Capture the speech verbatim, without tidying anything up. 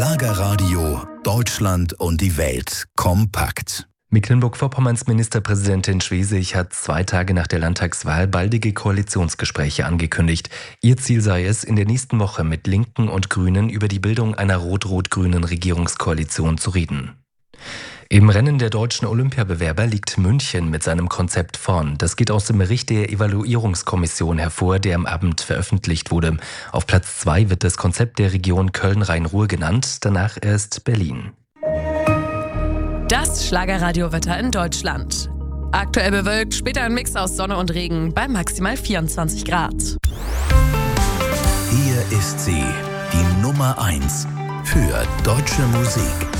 Schlagerradio Deutschland und die Welt kompakt. Mecklenburg-Vorpommerns Ministerpräsidentin Schwesig hat zwei Tage nach der Landtagswahl baldige Koalitionsgespräche angekündigt. Ihr Ziel sei es, in der nächsten Woche mit Linken und Grünen über die Bildung einer rot-rot-grünen Regierungskoalition zu reden. Im Rennen der deutschen Olympiabewerber liegt München mit seinem Konzept vorn. Das geht aus dem Bericht der Evaluierungskommission hervor, der am Abend veröffentlicht wurde. Auf Platz zwei wird das Konzept der Region Köln-Rhein-Ruhr genannt, danach erst Berlin. Das Schlagerradiowetter in Deutschland. Aktuell bewölkt, später ein Mix aus Sonne und Regen bei maximal vierundzwanzig Grad. Hier ist sie, die Nummer eins für deutsche Musik.